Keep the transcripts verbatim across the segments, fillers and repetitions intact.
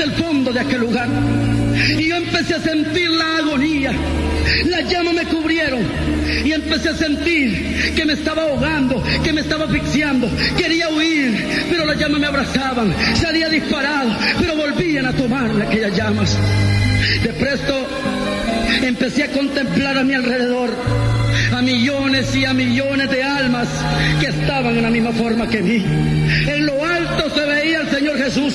el fondo de aquel lugar. Y yo empecé a sentir la agonía. Las llamas me cubrieron y empecé a sentir que me estaba ahogando, que me estaba asfixiando. Quería huir, pero las llamas me abrazaban. Salía disparado, pero volvían a tomarme aquellas llamas. De presto empecé a contemplar a mi alrededor a millones y a millones de almas que estaban en la misma forma que mí. En lo alto se veía el Señor Jesús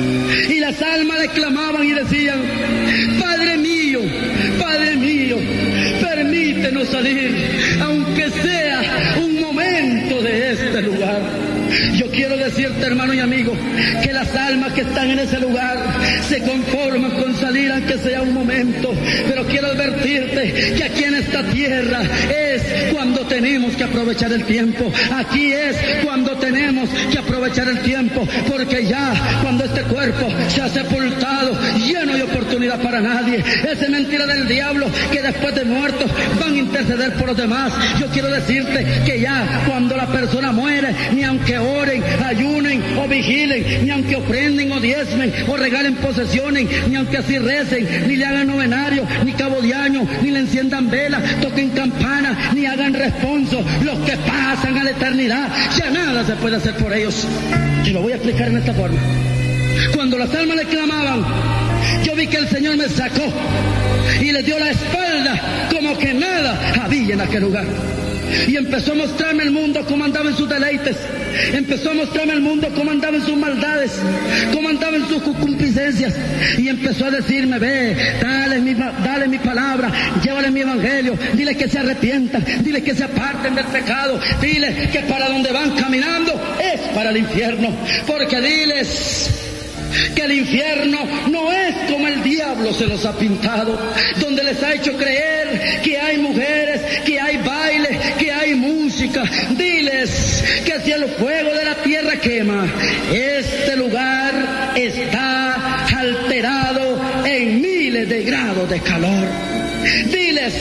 y las almas le clamaban y decían: Padre mío, Padre mío, permítenos salir, aunque sea un momento de este lugar. Yo quiero decirte, hermano y amigo, que las almas que están en ese lugar se conforman con salir aunque sea un momento, pero quiero advertirte que aquí en esta tierra es cuando tenemos que aprovechar el tiempo. Aquí es cuando tenemos que aprovechar el tiempo, porque ya cuando este cuerpo se ha sepultado, ya no hay oportunidad para nadie. Esa es mentira del diablo, que después de muertos van a interceder por los demás. Yo quiero decirte que ya cuando la persona muere, ni aunque oren, ayunen o vigilen, ni aunque ofrenden o diezmen o regalen posesiones, ni aunque así recen, ni le hagan novenario, ni cabo de año, ni le enciendan vela, toquen campana, ni hagan responso, los que pasan a la eternidad, ya nada se puede hacer por ellos. Y lo voy a explicar en esta forma. Cuando las almas le clamaban, yo vi que el Señor me sacó y le dio la espalda como que nada había en aquel lugar. Y empezó a mostrarme el mundo cómo andaba en sus deleites. Empezó a mostrarme el mundo cómo andaba en sus maldades, cómo andaba en sus concupiscencias. Y empezó a decirme: ve, dale mi, dale mi palabra, llévale mi evangelio, dile que se arrepientan, dile que se aparten del pecado, dile que para donde van caminando es para el infierno. Porque diles que el infierno no es como el diablo se los ha pintado, donde les ha hecho creer que hay mujeres, que hay baile, que hay música. Diles que si el fuego de la tierra quema, este lugar está alterado en miles de grados de calor. Diles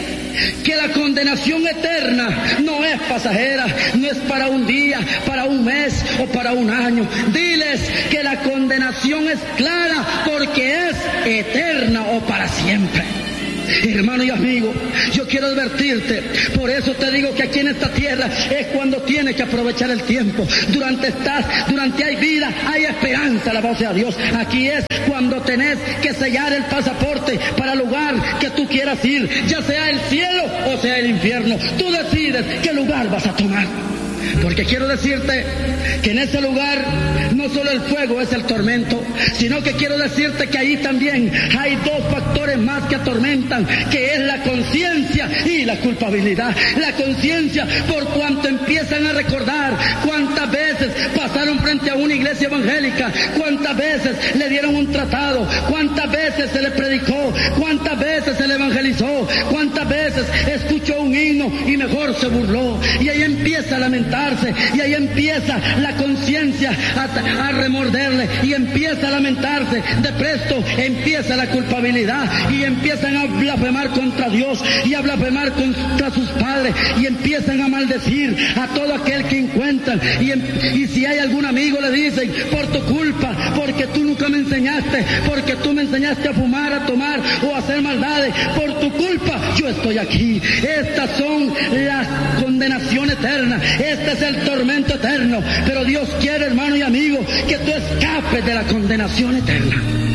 que la condenación eterna no es pasajera, no es para un día, para un mes o para un año. Diles que la condenación es clara porque es eterna o para siempre. Hermano y amigo, yo quiero advertirte, por eso te digo que aquí en esta tierra es cuando tienes que aprovechar el tiempo. Durante estás, durante hay vida, hay esperanza, alabado sea Dios. Aquí es cuando tenés que sellar el pasaporte para el lugar que tú quieras ir, ya sea el cielo o sea el infierno. Tú decides qué lugar vas a tomar. Porque quiero decirte que en ese lugar no solo el fuego es el tormento, sino que quiero decirte que ahí también hay dos factores más que atormentan, que es la conciencia y la culpabilidad. La conciencia por cuanto empiezan a recordar cuántas veces pasaron frente a una iglesia evangélica, cuántas veces le dieron un tratado, cuántas veces se le predicó, cuántas veces se le evangelizó, cuántas veces escuchó un himno y mejor se burló. Y ahí empieza a lamentarse, y ahí empieza la conciencia a, a remorderle, y empieza a lamentarse. De presto empieza la culpabilidad y empiezan a blasfemar contra Dios y a blasfemar contra sus padres, y empiezan a maldecir a todo aquel que encuentran. Y, y si hay algún amigo le dicen: por tu culpa, porque tú nunca me enseñaste, porque tú me enseñaste a fumar, a tomar o a hacer maldades, por tu culpa yo estoy aquí. Estas son las condenaciones eternas, este es el tormento eterno. Pero Dios quiere, hermano y amigo, que tú escapes de la condenación eterna.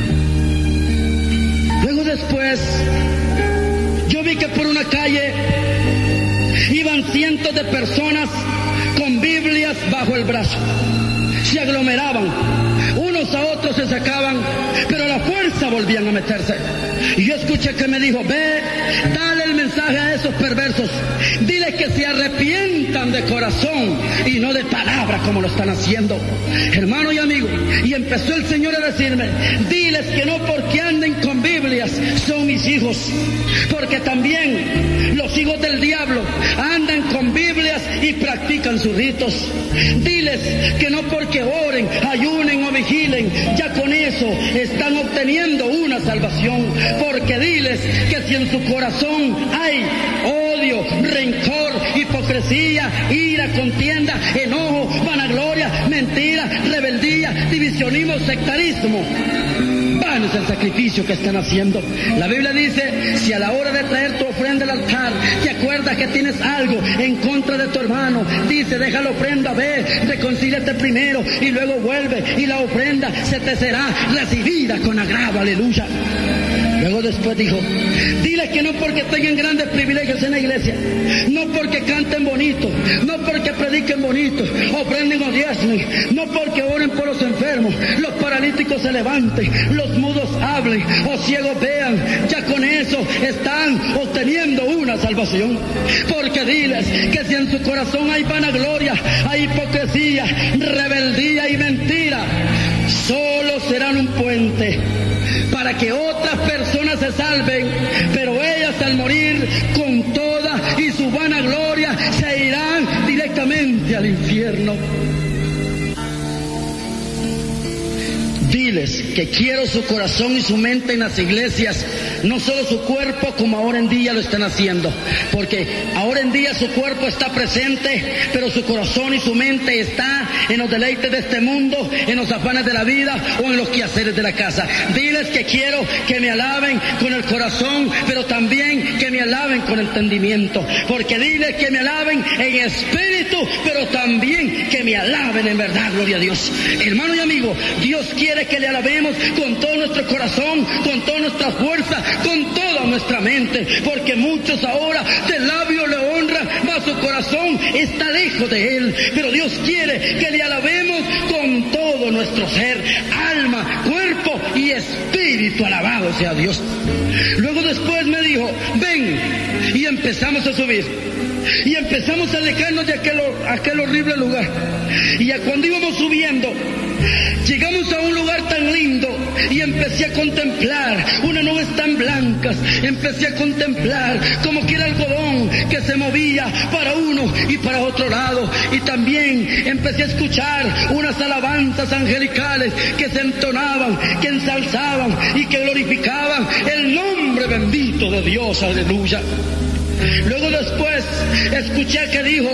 Luego después yo vi que por una calle iban cientos de personas con Biblias bajo el brazo. Se aglomeraban, unos a otros se sacaban, pero a la fuerza volvían a meterse. Y yo escuché que me dijo: ve, dale el mensaje a esos perversos, dile que se arrepientan de corazón y no de palabra como lo están haciendo. Hermano y amigo, y empezó el Señor a decirme: diles que no porque anden con Biblias son mis hijos, porque también los hijos del diablo andan con Biblias y practican sus ritos. Diles que no porque oren, ayunen o vigilen, ya con eso están obteniendo una salvación. Porque diles que si en su corazón hay odio, rencor, hipocresía, ira, contienda, enojo, vanagloria, mentira, rebeldía, divisionismo, sectarismo, vano es el sacrificio que están haciendo. La Biblia dice, si a la hora de traer tu ofrenda al altar, te acuerdas que tienes algo en contra de tu hermano, dice, deja la ofrenda, ve, reconcíliate primero y luego vuelve y la ofrenda se te será recibida con agrado, aleluya. Luego después dijo, dile que no porque tengan grandes privilegios en la iglesia, no porque canten bonito, no porque prediquen bonito, ofrenden o diezmen, no porque oren por los enfermos, los paralíticos se levanten, los mudos hablen o ciegos vean, ya con eso están obteniendo una salvación. Porque diles que si en su corazón hay vanagloria, hay hipocresía, rebeldía y mentira, solo serán un puente para que otras personas se salven, pero ellas al morir con toda y su vanagloria se irán directamente al infierno. Diles que quiero su corazón y su mente en las iglesias, no solo su cuerpo como ahora en día lo están haciendo, porque ahora en día su cuerpo está presente, pero su corazón y su mente está en los deleites de este mundo, en los afanes de la vida o en los quehaceres de la casa. Diles que quiero que me alaben con el corazón, pero también que me alaben con entendimiento, porque diles que me alaben en espíritu, pero también que me alaben en verdad, gloria a Dios. Hermano y amigo, Dios quiere que le alabemos con todo nuestro corazón, con toda nuestra fuerza, con toda nuestra mente, porque muchos ahora de labio le honran, mas su corazón está lejos de Él. Pero Dios quiere que le alabemos con todo nuestro ser, alma, cuerpo y espíritu, alabado sea Dios. Luego después me dijo, ven, y empezamos a subir. Y empezamos a alejarnos de aquel, aquel horrible lugar. Y ya cuando íbamos subiendo, llegamos a un lugar tan lindo y empecé a contemplar unas nubes tan blancas. Empecé a contemplar como que era algodón que se movía para uno y para otro lado. Y también empecé a escuchar unas alabanzas angelicales que se entonaban, que ensalzaban y que glorificaban el nombre bendito de Dios, aleluya. Luego después escuché que dijo,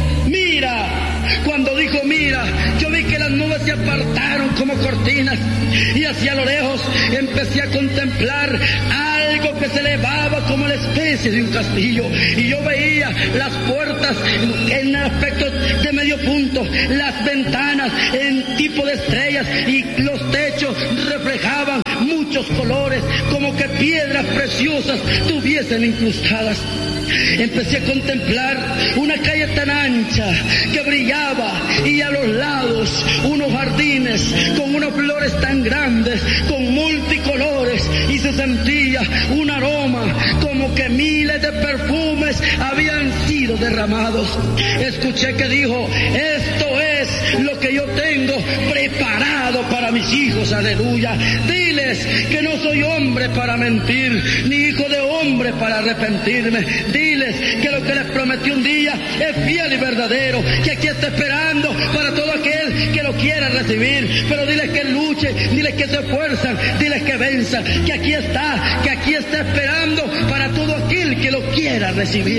mira. Cuando dijo mira, yo vi que las nubes se apartaron como cortinas y hacia lo lejos empecé a contemplar algo que se elevaba como la especie de un castillo, y yo veía las puertas en aspecto de medio punto, las ventanas en tipo de estrellas y los techos reflejaban muchos colores como que piedras preciosas tuviesen incrustadas. Empecé a contemplar una calle tan ancha que brillaba y a los lados unos jardines con unas flores tan grandes, con multicolores, y se sentía un aroma como que miles de perfumes habían sido derramados. Escuché que dijo, esto es lo que yo tengo preparado para mis hijos, aleluya. Diles que no soy hombre para mentir, ni hijo de hombre para arrepentirme. Diles que lo que les prometí un día es fiel y verdadero, que aquí está esperando para todo aquel que lo quiera recibir. Pero diles que luche, diles que se esfuerzan, diles que venzan, que aquí está, que aquí está esperando para todo aquel que lo quiera recibir.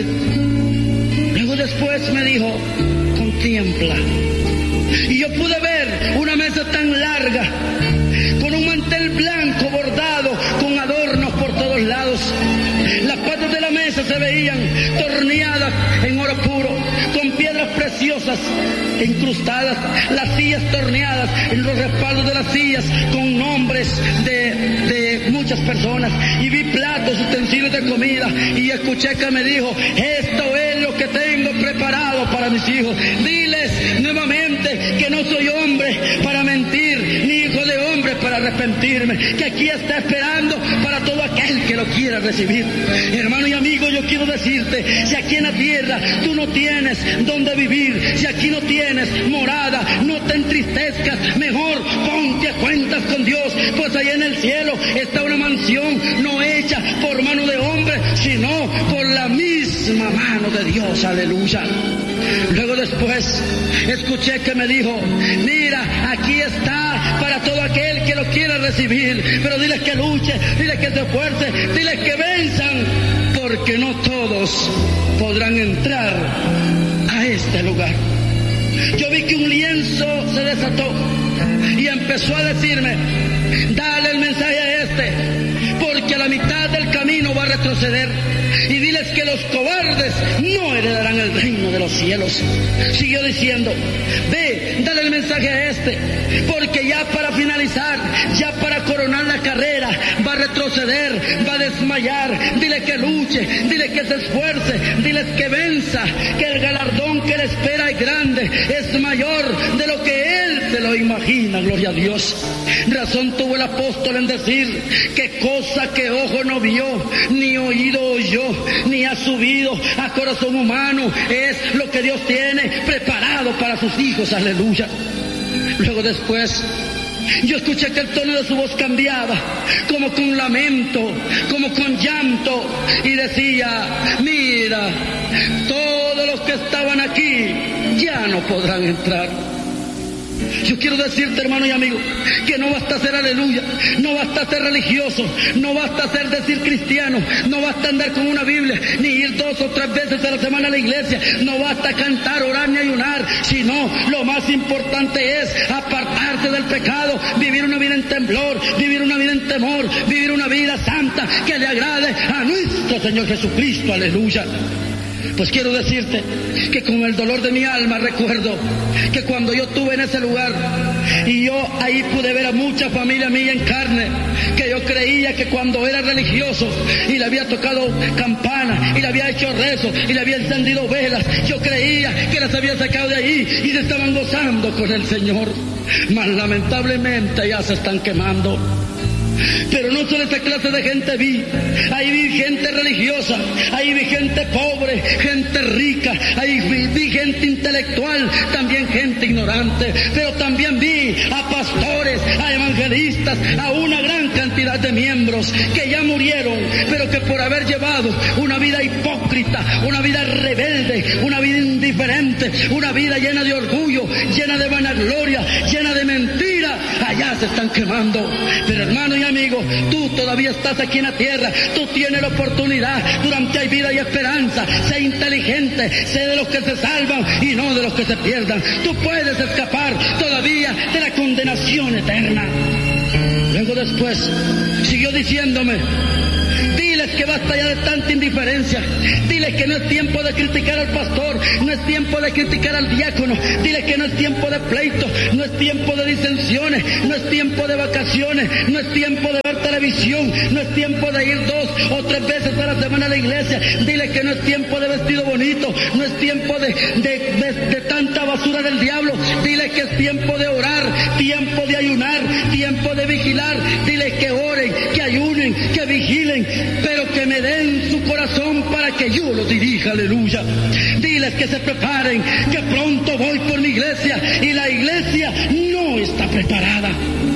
Luego después me dijo, contempla. Y yo pude ver una mesa tan larga, con un mantel blanco bordado, con adornos por todos lados. Las patas de la mesa se veían torneadas en oro puro, con piedras preciosas incrustadas. Las sillas torneadas, en los respaldos de las sillas, con nombres de, de muchas personas. Y vi platos, utensilios de comida, y escuché que me dijo, esto es lo que tengo preparado para mis hijos. Diles nuevamente que no soy hombre para mentir, ni hijo de hombre para arrepentirme, que aquí está esperando para todo aquel que lo quiera recibir. Hermano y amigo, yo quiero decirte, si aquí en la tierra tú no tienes donde vivir, si aquí no tienes morada, no te entristezcas, mejor ponte a cuentas con Dios, pues allá en el cielo está una mansión no hecha por mano de hombre, sino por la misma mano de Dios, aleluya. Luego después escuché que me dijo, mira, aquí está para todo aquel que lo quiera recibir, pero diles que luche, diles que se esfuerce, diles que venzan, porque no todos podrán entrar a este lugar. Yo vi que un lienzo se desató y empezó a decirme, dale el mensaje a este, porque a la mitad del camino va a retroceder. Y diles que los cobardes no heredarán el reino de los cielos. Siguió diciendo, ve, dale el mensaje a este, porque ya para finalizar, ya para coronar la carrera, va a retroceder, va a desmayar. Dile que luche, dile que se esfuerce, diles que venza, que el galardón que le espera es grande, es mayor de lo que él se lo imagina, gloria a Dios. Razón tuvo el apóstol en decir que cosa que ojo no vio, ni oído oyó, ni ha subido a corazón humano, es lo que Dios tiene preparado para sus hijos, aleluya. Luego después, yo escuché que el tono de su voz cambiaba, como con lamento, como con llanto, y decía, mira, todos los que estaban aquí ya no podrán entrar. Yo quiero decirte, hermano y amigo, que no basta ser aleluya, no basta ser religioso, no basta ser decir cristiano, no basta andar con una Biblia, ni ir dos o tres veces a la semana a la iglesia, no basta cantar, orar ni ayunar, sino lo más importante es apartarse del pecado, vivir una vida en temblor, vivir una vida en temor, vivir una vida santa que le agrade a nuestro Señor Jesucristo, aleluya. Pues quiero decirte que con el dolor de mi alma recuerdo que cuando yo estuve en ese lugar y yo ahí pude ver a mucha familia mía en carne, que yo creía que cuando era religioso y le había tocado campana y le había hecho rezo y le había encendido velas, yo creía que las había sacado de ahí y se estaban gozando con el Señor. Mas lamentablemente ya se están quemando. Pero no solo esa clase de gente vi, ahí vi gente religiosa, ahí vi gente pobre, gente rica, ahí vi, vi gente intelectual, también gente ignorante, pero también vi a pastores, a evangelistas, a una gran cantidad de miembros que ya murieron, pero que por haber llevado una vida hipócrita, una vida rebelde, una vida indiferente, una vida llena de orgullo, llena de vanagloria, llena de mentira, allá se están quemando. Pero hermano y amigo, tú todavía estás aquí en la tierra, tú tienes la oportunidad, durante hay vida y esperanza, sé inteligente, sé de los que se salvan y no de los que se pierdan. Tú puedes escapar todavía de la condenación eterna. Luego después siguió diciéndome, diles que basta ya de tanta indiferencia, diles que no es tiempo de criticar al pastor, no es tiempo de criticar al diácono, diles que no es tiempo de pleitos, no es tiempo de disensiones, no es tiempo de vacaciones, no es tiempo de ver televisión, no es tiempo de ir dos o tres veces a la semana a la iglesia, diles que no es tiempo de vestido bonito, no es tiempo de, de, de, de tanta basura del diablo, diles que es tiempo de orar, tiempo de ayunar, tiempo de vigilar, diles que oren, que ayunen, que vigilen, pero que me den su corazón para que yo los dirija, aleluya. Diles que se preparen, que pronto voy por mi iglesia y la iglesia no está preparada.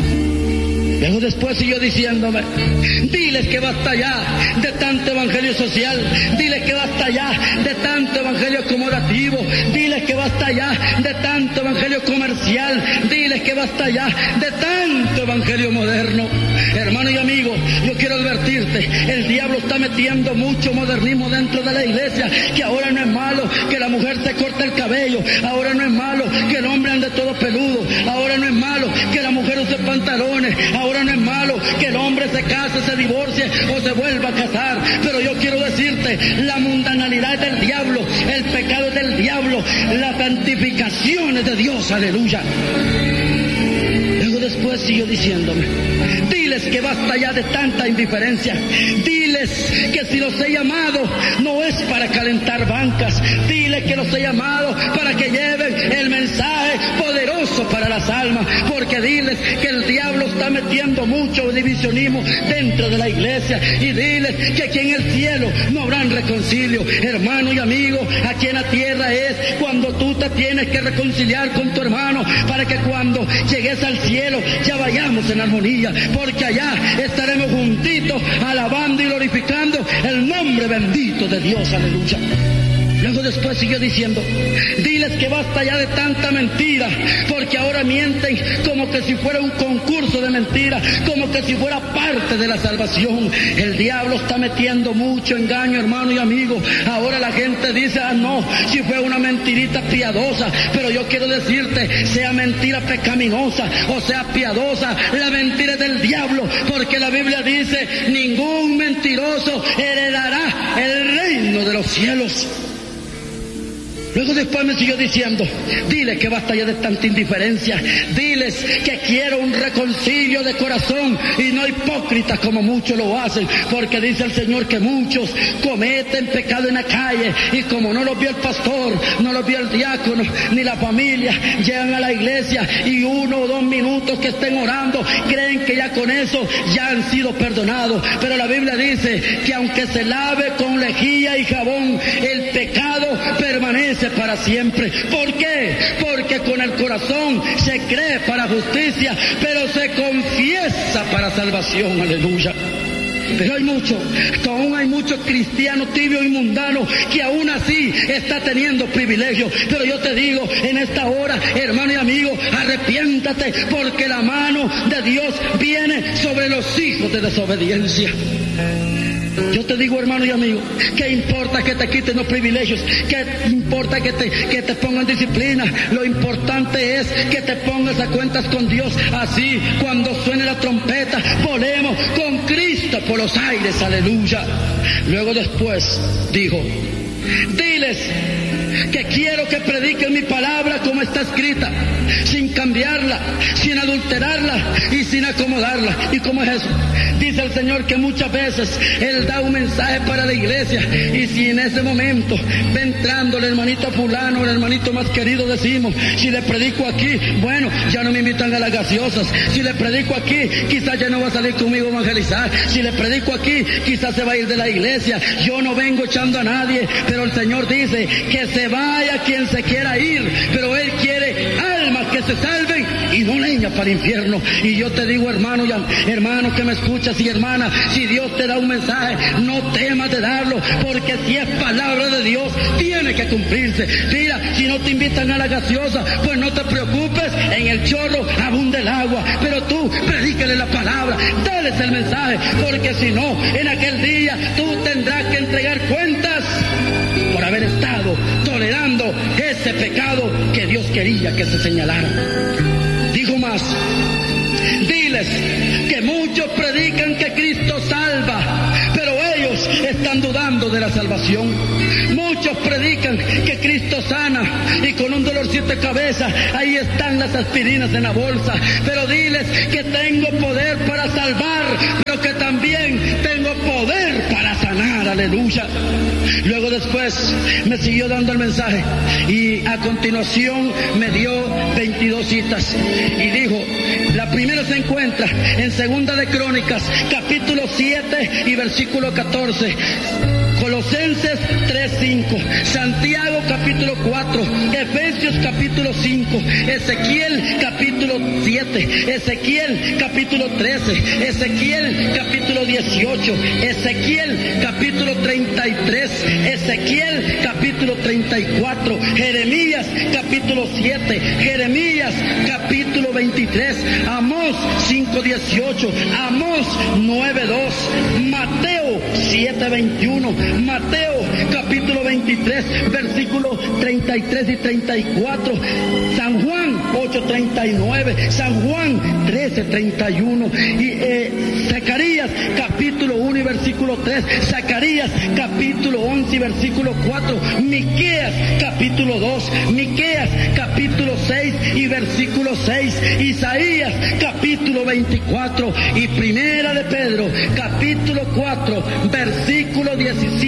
Luego después siguió diciéndome, diles que basta ya de tanto evangelio social, diles que basta ya de tanto evangelio acomodativo, diles que basta ya de tanto evangelio comercial, diles que basta ya de tanto evangelio moderno. Hermano y amigo, yo quiero advertirte, el diablo está metiendo mucho modernismo dentro de la iglesia, que ahora no es malo que la mujer se corte el cabello, ahora no es malo que el hombre ande todo peludo, ahora no es malo que la mujer use pantalones, ahora no es malo que el hombre se case, se divorcie o se vuelva a casar, pero yo quiero decirte, la mundanalidad es del diablo, el pecado es del diablo, la santificación es de Dios, aleluya. Luego después siguió diciéndome, diles que basta ya de tanta indiferencia, diles que si los he llamado no es para calentar bancas, diles que los he llamado para que lleven el mensaje poderoso para las almas, porque diles que el diablo está metiendo mucho divisionismo dentro de la iglesia, y diles que aquí en el cielo no habrán reconcilio. Hermano y amigo, aquí en la tierra es cuando tú te tienes que reconciliar con tu hermano, para que cuando llegues al cielo ya vayamos en armonía, porque allá estaremos juntitos alabando y glorificando el nombre bendito de Dios, aleluya. Luego después siguió diciendo, diles que basta ya de tanta mentira, porque ahora mienten como que si fuera un concurso de mentira, como que si fuera parte de la salvación. El diablo está metiendo mucho engaño, hermano y amigo. Ahora la gente dice, ah no, si fue una mentirita piadosa, pero yo quiero decirte, sea mentira pecaminosa o sea piadosa, la mentira es del diablo, porque la Biblia dice, ningún mentiroso heredará el reino de los cielos. Luego después me siguió diciendo, diles que basta ya de tanta indiferencia, diles que quiero un reconcilio de corazón y no hipócritas como muchos lo hacen, porque dice el Señor que muchos cometen pecado en la calle y como no los vio el pastor, no los vio el diácono, ni la familia, llegan a la iglesia y uno o dos minutos que estén orando, creen que ya con eso ya han sido perdonados, pero la Biblia dice que aunque se lave con lejía y jabón, el pecado permanece para siempre. ¿Por qué? Porque con el corazón se cree para justicia, pero se confiesa para salvación. Aleluya. Pero hay mucho, aún hay muchos cristianos tibios y mundanos que aún así está teniendo privilegios. Pero yo te digo, en esta hora, hermano y amigo, arrepiéntate, porque la mano de Dios viene sobre los hijos de desobediencia. Yo te digo, hermano y amigo, ¿qué importa que te quiten los privilegios? ¿Qué importa que te, que te pongan disciplina? Lo importante es que te pongas a cuentas con Dios. Así, cuando suene la trompeta, volemos con Cristo por los aires. Aleluya. Luego después dijo, diles que quiero que prediquen mi palabra como está escrita, sin cambiarla, sin adulterarla y sin acomodarla. ¿Y cómo es eso? Dice el Señor que muchas veces Él da un mensaje para la iglesia, y si en ese momento va entrando el hermanito fulano, el hermanito más querido, decimos, si le predico aquí, bueno, ya no me invitan a las gaseosas. Si le predico aquí, quizás ya no va a salir conmigo a evangelizar. Si le predico aquí, quizás se va a ir de la iglesia. Yo no vengo echando a nadie, pero el Señor dice que se vaya quien se quiera ir, pero Él quiere almas que se salven y no leña para el infierno. Y yo te digo, hermano, y hermano que me escuchas y hermana, si Dios te da un mensaje, no temas de darlo, porque si es palabra de Dios, tiene que cumplirse. Mira, si no te invitan a la gaseosa, pues no te preocupes, en el chorro abunda el agua, pero tú predícale la palabra, dales el mensaje, porque si no, en aquel día tú tendrás que entregar cuentas por haber estado tolerando ese pecado que Dios quería que se señalara. Digo más, diles que muchos predican que Cristo salva, pero ellos están dudando de la salvación. Muchos predican que Cristo sana, y con un dolorcito de cabeza ahí están las aspirinas en la bolsa. Pero diles que tengo poder para salvar, pero que también tengo poder para sanar. Aleluya. Luego después me siguió dando el mensaje, y a continuación me dio veintidós citas, y dijo, la primera se encuentra en Segunda de Crónicas, capítulo siete y versículo catorce. Colosenses tres cinco, Santiago capítulo cuatro, Efesios capítulo cinco, Ezequiel capítulo siete, Ezequiel capítulo trece, Ezequiel capítulo dieciocho, Ezequiel capítulo treinta y tres, Ezequiel capítulo treinta y cuatro, Jeremías capítulo siete, Jeremías capítulo veintitrés, Amós cinco dieciocho, Amós nueve dos, Mateo siete veintiuno, Mateo capítulo veintitrés, versículos treinta y tres y treinta y cuatro, San Juan ocho treinta y nueve, San Juan trece treinta y uno, y eh, Zacarías capítulo uno y versículo tres, Zacarías capítulo once y versículo cuatro, Miqueas capítulo dos, Miqueas capítulo seis y versículo seis, Isaías capítulo veinticuatro, y Primera de Pedro capítulo cuatro, versículo diecisiete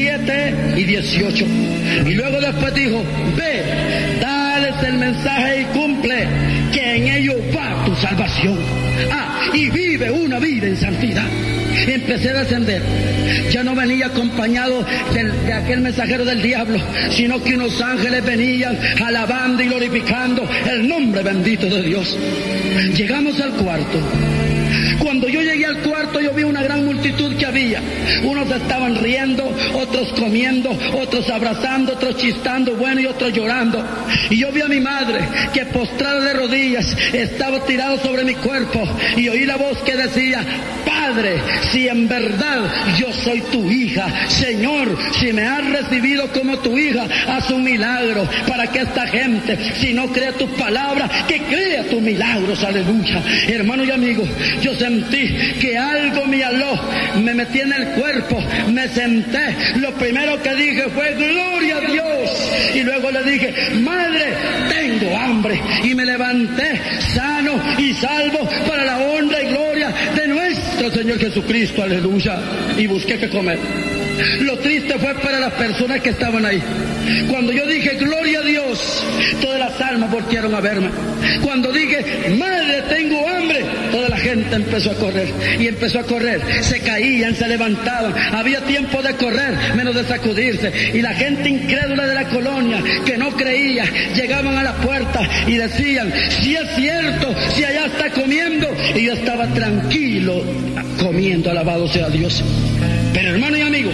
y dieciocho. Y luego después dijo, ve, dales el mensaje y cumple, que en ello va tu salvación. Ah, y vive una vida en santidad. Empecé a descender. Ya no venía acompañado del, de aquel mensajero del diablo, sino que unos ángeles venían alabando y glorificando el nombre bendito de Dios. Llegamos al cuarto. Cuando yo llegué al cuarto, yo vi una gran multitud que había silla. Unos estaban riendo, otros comiendo, otros abrazando, otros chistando, bueno, y otros llorando. Y yo vi a mi madre que postrada de rodillas estaba tirado sobre mi cuerpo, y oí la voz que decía: Padre, si en verdad yo soy tu hija, Señor, si me has recibido como tu hija, haz un milagro para que esta gente, si no cree tus palabras, que crea tus milagros. Aleluya. Hermano y amigo, yo sentí que algo me aló, me metí en el cuerpo, me senté. Lo primero que dije fue: gloria a Dios. Y luego le dije: madre, tengo hambre. Y me levanté sano y salvo para la honra y gloria de nuestro Señor Jesucristo. Aleluya. Y busqué qué comer. Lo triste fue para las personas que estaban ahí. Cuando yo dije gloria a Dios, todas las almas voltearon a verme. Cuando dije madre, tengo hambre, toda la gente empezó a correr. Y empezó a correr, se caían, se levantaban. Había tiempo de correr, menos de sacudirse. Y la gente incrédula de la colonia, que no creía, llegaban a la puerta y decían: si es cierto, si allá está comiendo. Y yo estaba tranquilo comiendo, alabado sea Dios. Pero hermano y amigo,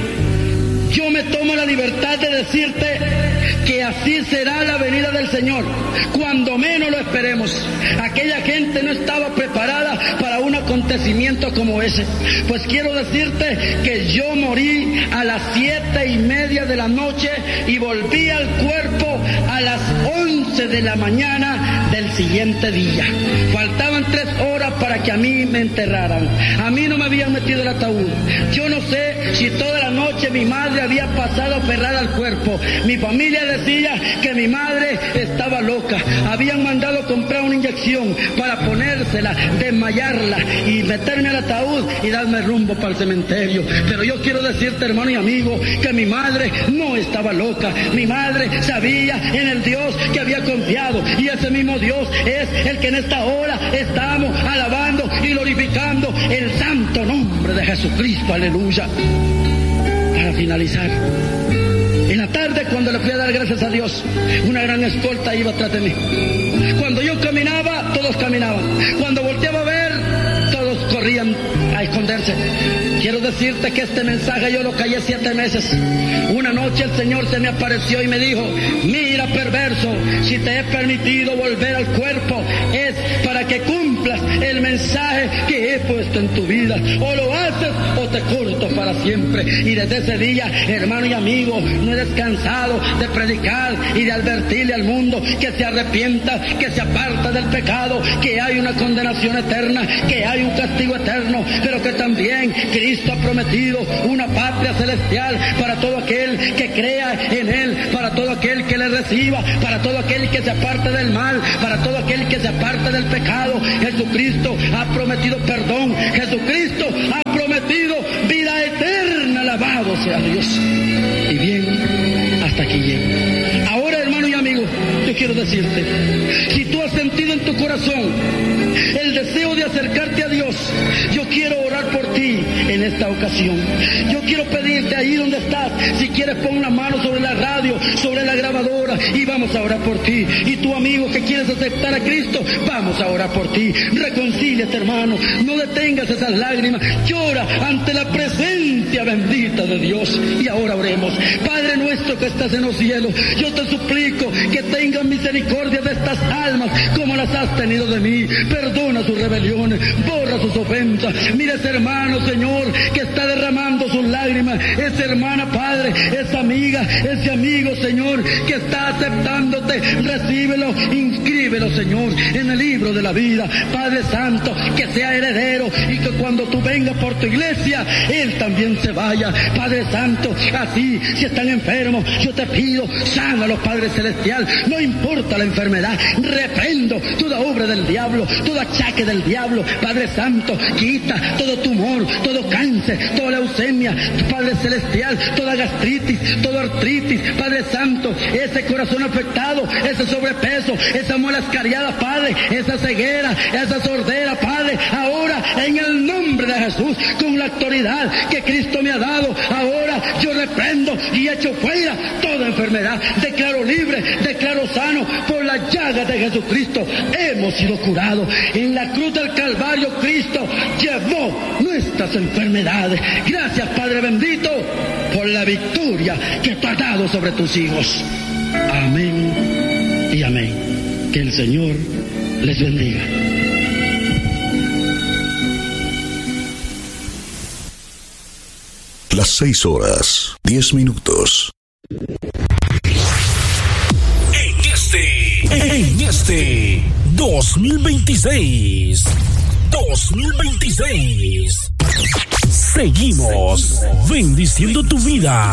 yo me tomo la libertad de decirte que así será la venida del Señor, cuando menos lo esperemos. Aquella gente no estaba preparada para un acontecimiento como ese. Pues quiero decirte que yo morí a las siete y media de la noche y volví al cuerpo a las once de la mañana del siguiente día. Faltaban tres horas para que a mí me enterraran. A mí no me habían metido el ataúd. Yo no sé si toda la noche mi madre había pasado aferrada al cuerpo. Mi familia decía que mi madre estaba loca. Habían mandado comprar una inyección para ponérsela, desmayarla y meterme al ataúd y darme rumbo para el cementerio. Pero yo quiero decirte, hermano y amigo, que mi madre no estaba loca. Mi madre sabía en el Dios que había confiado, y ese mismo Dios es el que en esta hora estamos alabando y glorificando el santo nombre de Jesucristo. Aleluya. Para finalizar, en la tarde, cuando le fui a dar gracias a Dios, una gran escolta iba atrás de mí. Cuando yo caminaba, todos caminaban. Cuando volteaba a ver, todos corrían a esconderse. Quiero decirte que este mensaje yo lo callé siete meses. Una noche el Señor se me apareció y me dijo: mira, perverso, si te he permitido volver al cuerpo, es para que cumplas el mensaje que he puesto en tu vida. O lo haces o te corto para siempre. Y desde ese día, hermano y amigo, no he descansado de predicar y de advertirle al mundo que se arrepienta, que se aparta del pecado, que hay una condenación eterna, que hay un castigo eterno, pero que también Cristo ha prometido una patria celestial para todo aquel que crea en Él, para todo aquel que le reciba, para todo aquel que se aparte del mal, para todo aquel que se aparte del pecado. Jesucristo ha prometido perdón, Jesucristo ha prometido vida eterna, alabado sea Dios. Y bien, hasta aquí llego. Ahora, hermano y amigo, yo quiero decirte, si tú has sentido en tu corazón el deseo de acercarte a Dios, yo quiero orar por ti en esta ocasión. Yo quiero pedirte ahí donde estás, si quieres pon la mano sobre la radio, sobre la grabadora, y vamos a orar por ti. Y tu amigo que quieres aceptar a Cristo, vamos a orar por ti. Reconcíliate, hermano, no detengas esas lágrimas, llora ante la presencia bendita de Dios. Y ahora oremos. Padre nuestro que estás en los cielos, yo te suplico que tengas misericordia de estas almas como las has tenido de mí. Perdona sus rebeliones, borra sus ofensas. Mira ese hermano, Señor, que está derramando sus lágrimas. Esa hermana, Padre, esa amiga, ese amigo, Señor, que está aceptándote. Recíbelo, inscríbelo, Señor, en el libro de la vida. Padre Santo, que sea heredero y que cuando tú vengas por tu iglesia, Él también se vaya. Padre Santo, así, si están enfermos, yo te pido, sánalos, Padre Celestial. No importa la enfermedad, reprendo toda obra del diablo, todo achaque del diablo. Padre Santo, quita todo tumor, todo cáncer, toda leucemia, Padre Celestial, toda gastritis, toda artritis, Padre Santo, ese corazón afectado, ese sobrepeso, esa muela escariada, Padre, esa ceguera, esa sordera, Padre, ahora en el nombre de Jesús, con la autoridad que Cristo me ha dado, ahora yo reprendo y echo fuera toda enfermedad. Declaro libre, declaro sano por la las llagas de Jesucristo hemos sido curados. En la cruz del Calvario Cristo llevó nuestras enfermedades. Gracias, Padre bendito, por la victoria que tú has dado sobre tus hijos. Amén y amén. Que el Señor les bendiga. Las seis horas, diez minutos. En este, en este dos mil veintiséis, dos mil veintiséis, seguimos bendiciendo tu vida.